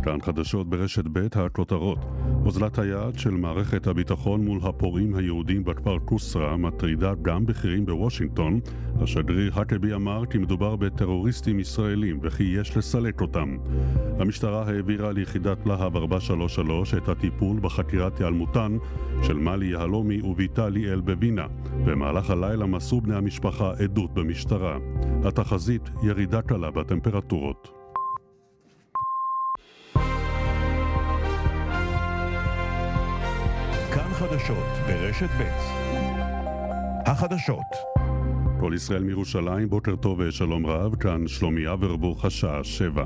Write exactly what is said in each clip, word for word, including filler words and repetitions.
כאן חדשות ברשת ב' הכותרות. אוזלת היד של מערכת הביטחון מול הפורעים היהודים בכפר קוסרה מטרידה גם בכירים בוושינגטון. השגריר האקבי אמר כי מדובר בטרוריסטים ישראלים וכי יש לסלק אותם. המשטרה העבירה ליחידת להב ארבע שלוש שלוש את הטיפול בחקירת היעלמותן של מלי יהלומי וביתה ליאל בווינה. במהלך הלילה מסרו בני המשפחה עדות במשטרה. התחזית ירידה קלה בטמפרטורות. כאן חדשות ברשת ב' החדשות. כל ישראל מירושלים, בוקר טוב ושלום רב, כאן שלומי אברבוך, השעה שבע.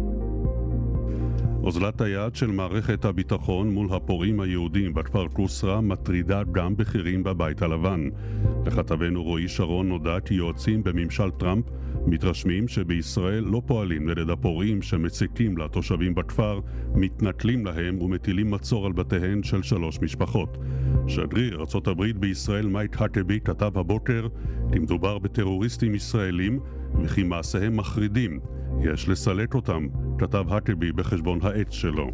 אוזלת היד של מערכת הביטחון מול הפורעים היהודים בכפר קוסרה מטרידה גם בכירים בבית הלבן. לכתבנו רועי שרון נודע כי יועצים בממשל טראמפ מתרשמים שבישראל לא פועלים נגד הפורעים שמציקים לתושבים בכפר, מתנכלים להם ומטילים מצור על בתיהן של שלוש משפחות. שגריר ארצות הברית בישראל מייק האקבי כתב הבוקר כי מדובר בטרוריסטים ישראלים וכי מעשיהם מחרידים. יש לסלק אותם, כתב האקבי בחשבון העץ שלו.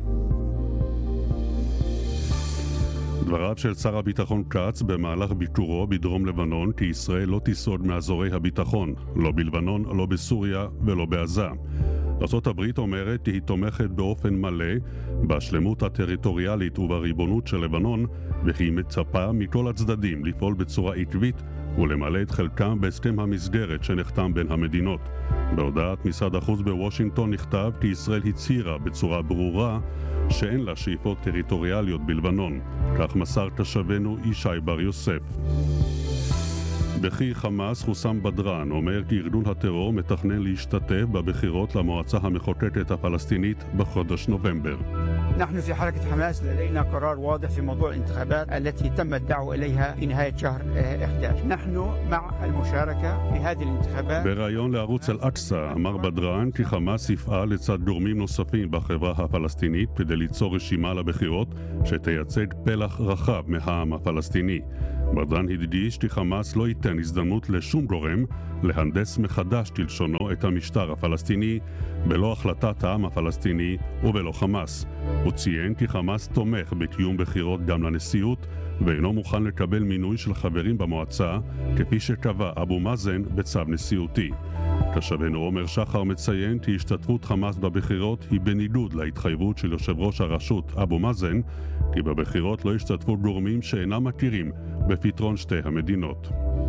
דבריו של שר הביטחון כץ במהלך ביקורו בדרום לבנון כי ישראל לא תיסוג מאזורי הביטחון, לא בלבנון, לא בסוריה ולא בעזה. ארצות הברית אומרת כי היא תומכת באופן מלא בשלמות הטריטוריאלית ובריבונות של לבנון, וכי היא מצפה מכל הצדדים לפעול בצורה עקבית ולמלא את חלקם בהסכם המסגרת שנחתם בין המדינות. בהודעת משרד החוץ בוושינגטון נכתב כי ישראל הצהירה בצורה ברורה שאין לה שאיפות טריטוריאליות בלבנון. כך מסר תושבנו ישי בר יוסף. בכיר חמאס חוסם בדרן אומר כי ארגון הטרור מתכנן להשתתף בבחירות למועצה המחוקקת הפלסטינית בחודש נובמבר. نحن في حركة حماس لدينا قرار واضح في موضوع الانتخابات التي تم الدعوة إليها في نهاية شهر أحد عشر. نحن مع المشاركة في هذه الانتخابات. בראיון לערוץ אל-אקצא אמר בדרן כי חמאס יפעל לצד גורמים נוספים בחברה הפלסטינית כדי ליצור רשימה לבחירות שתייצג פלח רחב מהעם הפלסטיני. בדרן הדגיש כי חמאס לא ייתן הזדמנות לשום גורם להנדס מחדש כלשונו את המשטר הפלסטיני בלא החלטת העם הפלסטיני ובלא חמאס. הוא ציין כי חמאס תומך בקיום בחירות גם לנשיאות ואינו מוכן לקבל מינוי של חברים במועצה כפי שקבע אבו מאזן בצו נשיאותי. תושבנו עומר שחר מציין כי השתתפות חמאס בבחירות היא בניגוד להתחייבות של יושב ראש הרשות אבו מאזן כי בבחירות לא השתתפו גורמים שאינם מכירים בפתרון שתי המדינות.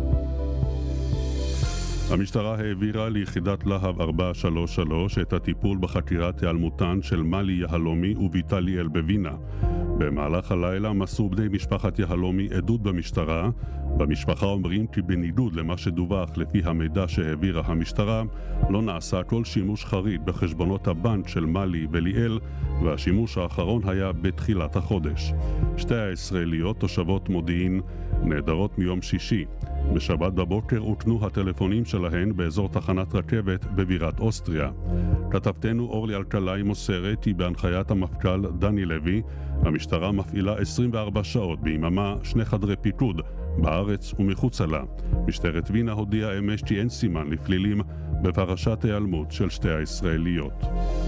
המשטרה העבירה ליחידת להב ארבע שלוש שלוש את הטיפול בחקירת היעלמותן של מלי יהלומי וביתה ליאל בווינה. במהלך הלילה מסרו בני משפחת יהלומי עדות במשטרה. במשפחה אומרים כי בניגוד למה שדווח לפי המידע שהעבירה המשטרה, לא נעשה כל שימוש חריג בחשבונות הבנק של מלי וליאל, והשימוש האחרון היה בתחילת החודש. שתי הישראליות תושבות מודיעין נעדרות מיום שישי. בשבת בבוקר הותנו הטלפונים שלהן באזור תחנת רכבת בבירת אוסטריה. כתבתנו אורלי אלקלעי מוסרת כי בהנחיית המפכ"ל דני לוי, המשטרה מפעילה עשרים וארבע שעות ביממה שני חדרי פיקוד בארץ ומחוצה לה. משטרת וינה הודיעה אמש כי אין סימן לפלילים בפרשת היעלמות של שתי הישראליות.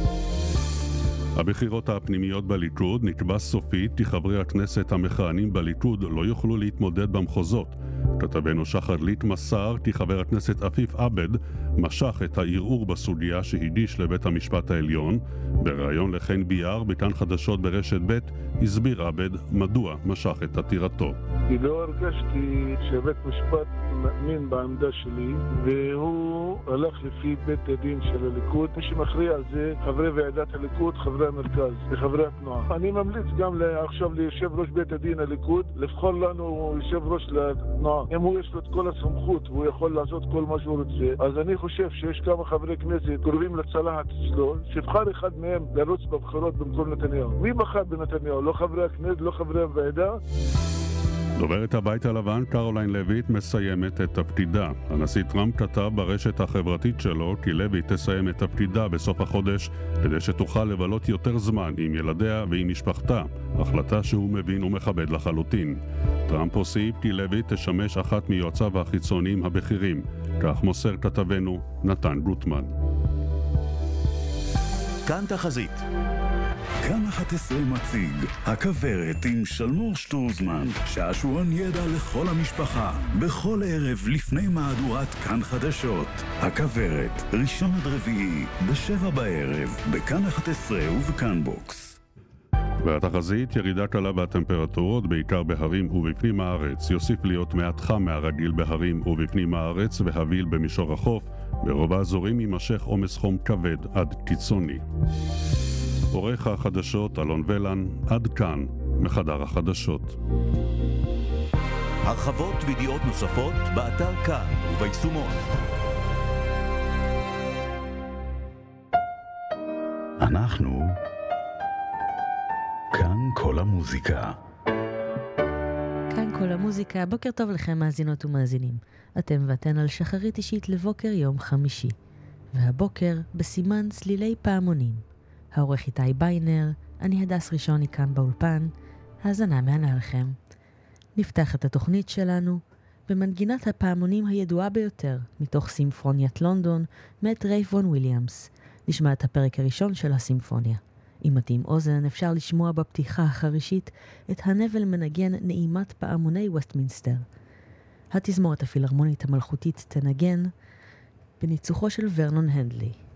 הבחירות הפנימיות בליכוד נקבע סופית כי חברי הכנסת המכהנים בליכוד לא יוכלו להתמודד במחוזות. כתבנו שחר ליט מסר כי חבר הכנסת עפיף עבד משך את הערעור בסוגיה שהגיש לבית המשפט העליון. בראיון לחן ביאר בכאן חדשות ברשת ב' הסביר עבד מדוע משך את עתירתו. כי לא הרגשתי שבית משפט מאמין בעמדה שלי והוא הלך לפי בית הדין של הליכוד. מי שמכריע על זה חברי ועדת הליכוד, חברי המרכז וחברי התנועה. אני ממליץ גם עכשיו ליושב ראש בית הדין הליכוד לבחור לנו יושב ראש לתנועה. אם הוא יש לו את כל הסמכות והוא יכול לעשות כל מה שהוא רוצה, אז אני חושב שיש כמה חברי כנסת קרובים לצלחת שלו, שבחר אחד מהם לרוץ בבחירות במקום נתניהו. מי בחר בנתניהו? לא חברי הכנסת, לא חברי הוועדה. דוברת הבית הלבן קרוליין לויט מסיימת את תפקידה. הנשיא טראמפ כתב ברשת החברתית שלו כי לויט תסיים את תפקידה בסוף החודש כדי שתוכל לבלות יותר זמן עם ילדיה ועם משפחתה, החלטה שהוא מבין ומכבד לחלוטין. טראמפ הוסיף כי לויט תשמש אחת מיועציו החיצוניים הבכירים, כך מוסר כתבנו נתן גוטמן. כאן תחזית. כאן אחת עשרה מציג הכברת עם שלמור שטרוזמן, שעשועון ידע לכל המשפחה, בכל ערב לפני מהדורת כאן חדשות. הכברת, ראשון עד רביעי, בשבע בערב, בכאן אחת עשרה ובכאן בוקס. והתחזית, ירידה קלה בטמפרטורות, בעיקר בהרים ובפנים הארץ. יוסיף להיות מעט חם מהרגיל בהרים ובפנים הארץ, והביל במישור החוף. ברוב האזורים יימשך עומס חום כבד עד קיצוני. עורך החדשות אלון ולן, עד כאן מחדר החדשות. הרחבות וידיעות נוספות באתר כאן וביישומון. אנחנו כאן כל המוזיקה. כאן כל המוזיקה. בוקר טוב לכם מאזינות ומאזינים. אתם ואתן על שחרית אישית לבוקר יום חמישי. והבוקר בסימן צלילי פעמונים. העורך איתי ביינר, אני הדס ראשוני כאן באולפן. האזנה מענה לכם. נפתח את התוכנית שלנו במנגינת הפעמונים הידועה ביותר מתוך סימפוניית לונדון מאת רייבון וויליאמס. נשמע את הפרק הראשון של הסימפוניה. אם מתאים אוזן, אפשר לשמוע בפתיחה החרישית את הנבל מנגן נעימת פעמוני וסטמינסטר. התזמורת הפילהרמונית המלכותית תנגן בניצוחו של ורנון הנדלי.